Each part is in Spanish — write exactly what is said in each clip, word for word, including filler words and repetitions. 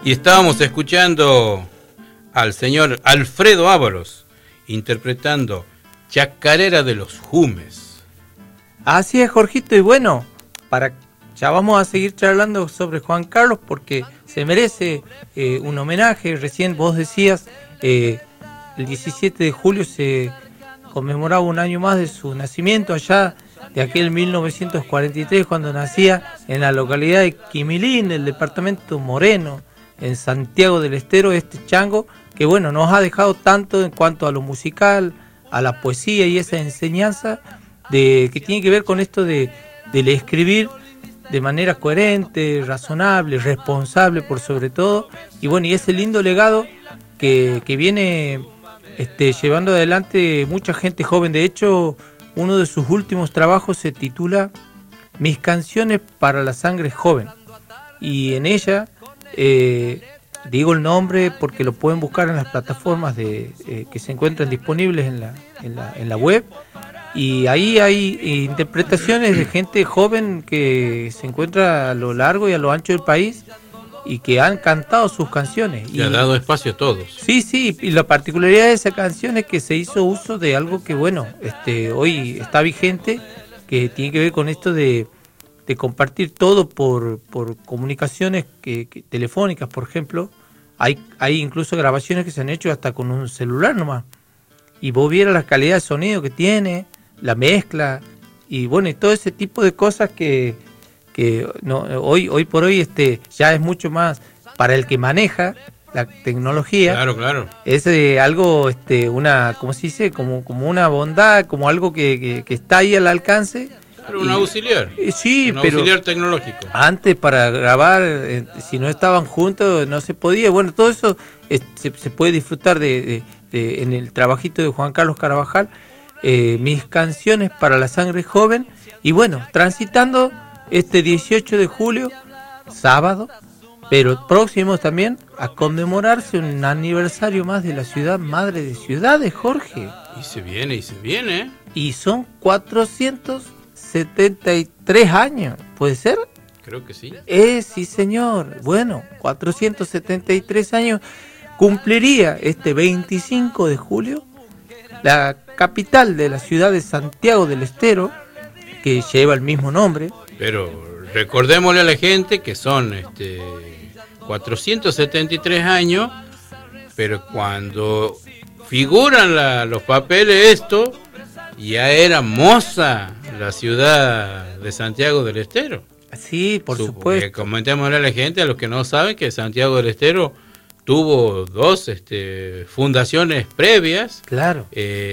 Y estábamos escuchando al señor Alfredo Ábalos interpretando Chacarera de los Jumes. Así es, Jorgito, y bueno, para ya vamos a seguir charlando sobre Juan Carlos porque se merece eh, un homenaje. Recién vos decías, eh, el diecisiete de julio se conmemoraba un año más de su nacimiento, allá de aquel mil novecientos cuarenta y tres, cuando nacía en la localidad de Quimilín, el departamento Moreno, en Santiago del Estero, este chango, que bueno, nos ha dejado tanto en cuanto a lo musical, a la poesía y esa enseñanza de que tiene que ver con esto de, de escribir de manera coherente, razonable, responsable por sobre todo, y bueno, y ese lindo legado que, que viene este, llevando adelante mucha gente joven. De hecho, uno de sus últimos trabajos se titula Mis canciones para la sangre joven, y en ella eh, digo el nombre porque lo pueden buscar en las plataformas de, eh, que se encuentran disponibles en la, en la, en la web, y ahí hay interpretaciones de gente joven que se encuentra a lo largo y a lo ancho del país y que han cantado sus canciones. Y ha dado espacio a todos. Sí, sí, y la particularidad de esa canción es que se hizo uso de algo que, bueno, este, hoy está vigente, que tiene que ver con esto de, de compartir todo por, por comunicaciones que, que, telefónicas, por ejemplo. Hay, hay incluso grabaciones que se han hecho hasta con un celular nomás. Y vos vieras la calidad de sonido que tiene, la mezcla, y bueno, y todo ese tipo de cosas que... que no, hoy hoy por hoy este ya es mucho más para el que maneja la tecnología. Claro, claro. Es eh, algo, este, una, ¿cómo se dice? Como, como una bondad, como algo que, que, que está ahí al alcance. Pero un y, auxiliar. Eh, sí, un pero auxiliar tecnológico. Antes para grabar, eh, si no estaban juntos, no se podía. Bueno, todo eso eh, se, se puede disfrutar de, de, de, en el trabajito de Juan Carlos Carabajal, eh, Mis canciones para la sangre joven. Y bueno, transitando este dieciocho de julio, sábado, pero próximos también a conmemorarse un aniversario más de la ciudad madre de ciudades, Jorge. Y se viene, y se viene. Y son cuatrocientos setenta y tres años, ¿puede ser? Creo que sí. Eh, sí, señor. Bueno, cuatrocientos setenta y tres años cumpliría este veinticinco de julio la capital de la ciudad de Santiago del Estero, que lleva el mismo nombre. Pero recordémosle a la gente que son este, cuatrocientos setenta y tres años, pero cuando figuran la, los papeles esto, ya era Moza la ciudad de Santiago del Estero. Sí, por Su, supuesto. Comentémosle a la gente, a los que no saben, que Santiago del Estero tuvo dos este, fundaciones previas. Claro.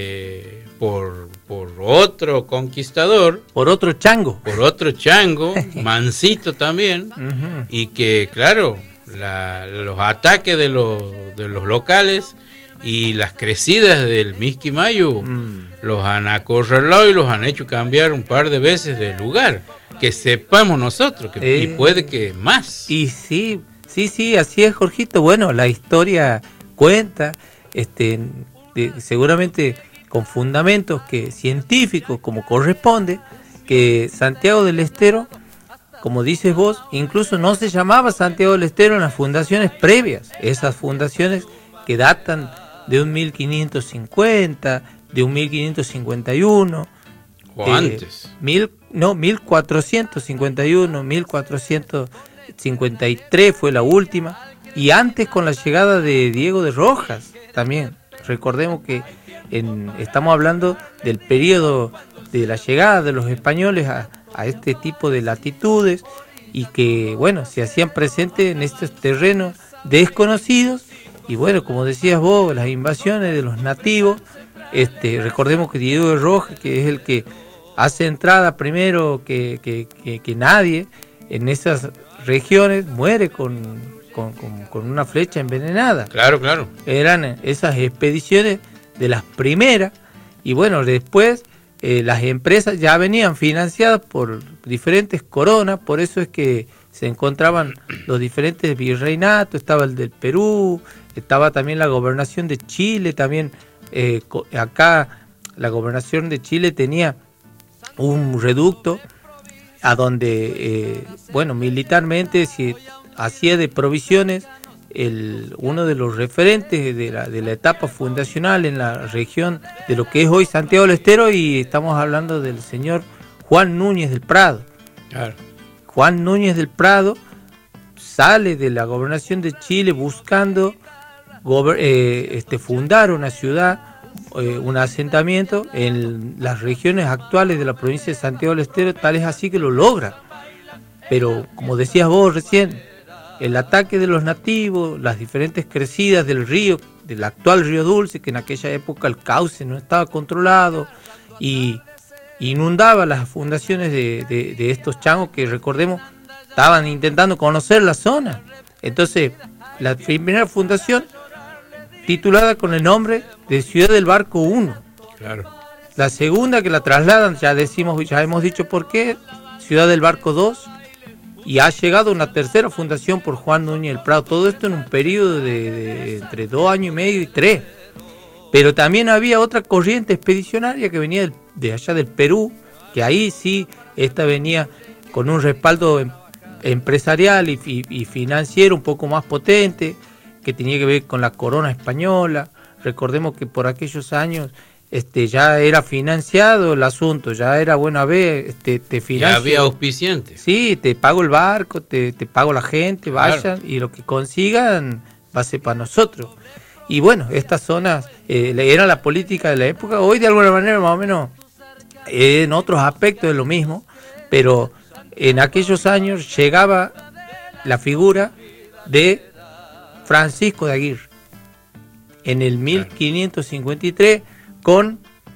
Eh, por, por otro conquistador. Por otro chango. Por otro chango, mansito también. Uh-huh. Y que, claro, la, los ataques de los, de los locales y las crecidas del Misquimayo mm. los han acorralado y los han hecho cambiar un par de veces de lugar. Que sepamos nosotros, que, eh, y puede que más. Y sí, sí, sí, así es, Jorgito. Bueno, la historia cuenta, este, de, seguramente con fundamentos que científicos, como corresponde, que Santiago del Estero, como dices vos, incluso no se llamaba Santiago del Estero en las fundaciones previas. Esas fundaciones que datan de un mil quinientos cincuenta, de un mil quinientos cincuenta y uno. O eh, antes. Mil, no, mil cuatrocientos cincuenta y uno, mil cuatrocientos cincuenta y tres fue la última. Y antes con la llegada de Diego de Rojas también. Recordemos que en, estamos hablando del periodo de la llegada de los españoles a, a este tipo de latitudes y que, bueno, se hacían presentes en estos terrenos desconocidos. Y bueno, como decías vos, las invasiones de los nativos. Este, recordemos que Diego de Rojas, que es el que hace entrada primero que, que, que, que nadie en esas regiones, muere con, con, con, con una flecha envenenada. Claro, claro. Eran esas expediciones de las primeras, y bueno, después eh, las empresas ya venían financiadas por diferentes coronas, por eso es que se encontraban los diferentes virreinatos, estaba el del Perú, estaba también la gobernación de Chile, también eh, acá la gobernación de Chile tenía un reducto a donde, eh, bueno, militarmente se hacía de provisiones el, uno de los referentes de la, de la etapa fundacional en la región de lo que es hoy Santiago del Estero, y estamos hablando del señor Juan Núñez del Prado. Claro. Juan Núñez del Prado sale de la gobernación de Chile buscando gober, eh, este, fundar una ciudad, eh, un asentamiento en las regiones actuales de la provincia de Santiago del Estero, tal es así que lo logra. Pero como decías vos recién, el ataque de los nativos, las diferentes crecidas del río, del actual río Dulce, que en aquella época el cauce no estaba controlado y inundaba las fundaciones de, de, de estos changos que, recordemos, estaban intentando conocer la zona. Entonces, la primera fundación, titulada con el nombre de Ciudad del Barco uno. Claro. La segunda, que la trasladan, ya decimos, ya hemos dicho por qué, Ciudad del Barco dos. Y ha llegado una tercera fundación por Juan Núñez del Prado. Todo esto en un periodo de, de entre dos años y medio y tres. Pero también había otra corriente expedicionaria que venía del, de allá del Perú, que ahí sí, esta venía con un respaldo em, empresarial y, y, y financiero un poco más potente, que tenía que ver con la corona española. Recordemos que por aquellos años este ya era financiado el asunto, ya era bueno, a ver, este, te financio. Ya había auspiciantes. Sí, te pago el barco, te, te pago la gente, vayan, claro. Y lo que consigan va a ser para nosotros. Y bueno, estas zonas eh, era la política de la época. Hoy de alguna manera más o menos eh, en otros aspectos es lo mismo, pero en aquellos años llegaba la figura de Francisco de Aguirre en el mil quinientos cincuenta y tres con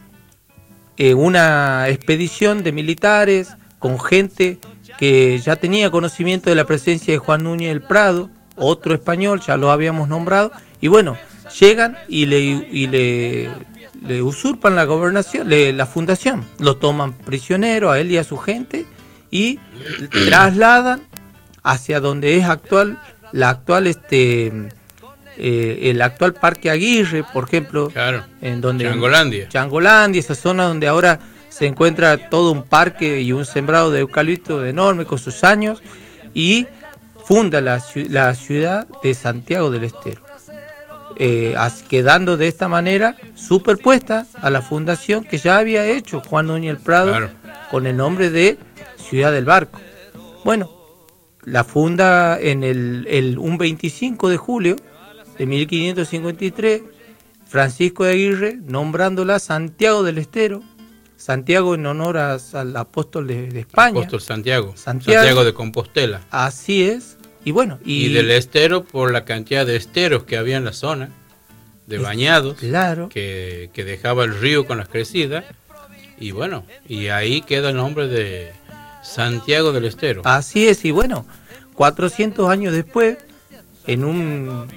eh, una expedición de militares, con gente que ya tenía conocimiento de la presencia de Juan Núñez del Prado, otro español, ya lo habíamos nombrado, y bueno, llegan y le, y le, le usurpan la gobernación, le, la fundación, lo toman prisionero a él y a su gente y trasladan hacia donde es actual, la actual este eh, el actual Parque Aguirre, por ejemplo, claro. En donde Changolandia. Changolandia, esa zona donde ahora se encuentra todo un parque y un sembrado de eucalipto enorme con sus años, y funda la, la ciudad de Santiago del Estero, eh, quedando de esta manera superpuesta a la fundación que ya había hecho Juan Núñez del Prado, claro, con el nombre de Ciudad del Barco. Bueno, la funda en el, el un veinticinco de julio de mil quinientos cincuenta y tres, Francisco de Aguirre, nombrándola Santiago del Estero, Santiago en honor a, al apóstol de, de España. Apóstol Santiago, Santiago, Santiago de Compostela. Así es, y bueno. Y, y del estero por la cantidad de esteros que había en la zona, de bañados, claro, que, que dejaba el río con las crecidas, y bueno, y ahí queda el nombre de Santiago del Estero. Así es, y bueno, cuatrocientos años después, en un...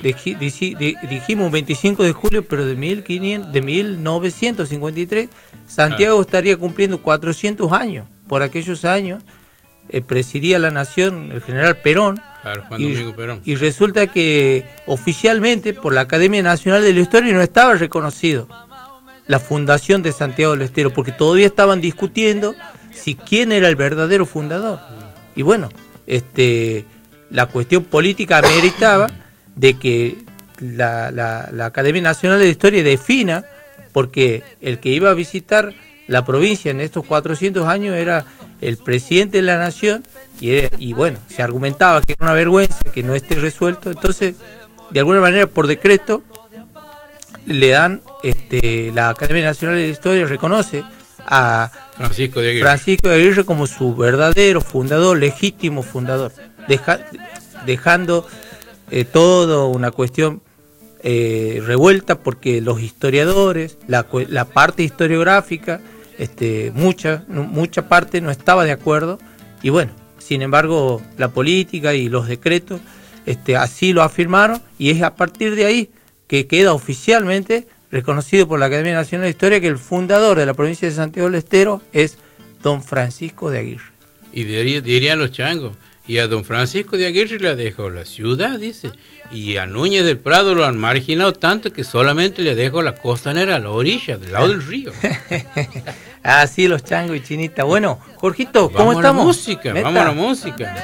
dijimos un veinticinco de julio, pero de, mil quinientos, de mil novecientos cincuenta y tres, Santiago ah. estaría cumpliendo cuatrocientos años. Por aquellos años eh, presidía la nación el general Perón, claro, Juan y, Domingo Perón. Y resulta que oficialmente por la Academia Nacional de la Historia no estaba reconocido la fundación de Santiago del Estero, porque todavía estaban discutiendo si quién era el verdadero fundador. Y bueno, este la cuestión política ameritaba de que la, la, la Academia Nacional de la Historia defina, porque el que iba a visitar la provincia en estos cuatrocientos años era el presidente de la nación, y, era, y bueno, se argumentaba que era una vergüenza que no esté resuelto. Entonces, de alguna manera, por decreto, le dan, este, la Academia Nacional de la Historia reconoce a Francisco de Aguirre, Francisco de Aguirre como su verdadero fundador, legítimo fundador, deja, dejando eh, todo una cuestión eh, revuelta, porque los historiadores, la, la parte historiográfica, este, mucha, mucha parte no estaba de acuerdo, y bueno, sin embargo, la política y los decretos este, así lo afirmaron, y es a partir de ahí que queda oficialmente reconocido por la Academia Nacional de Historia que el fundador de la provincia de Santiago del Estero es don Francisco de Aguirre. Y diría, dirían los changos, y a don Francisco de Aguirre le dejó la ciudad, dice, y a Núñez del Prado lo han marginado tanto que solamente le dejó la costanera a la orilla, del lado del río. Así los changos y Chinita. Bueno, Jorgito, ¿cómo vamos estamos? A la música, vamos a la música.